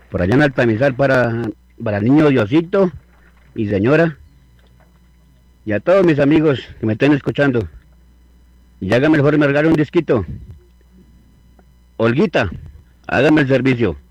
por allá en Altamizar para el niño Diosito y señora, y a todos mis amigos que me estén escuchando. Y hágame el favor y me regale un disquito. Olguita, hágame el servicio.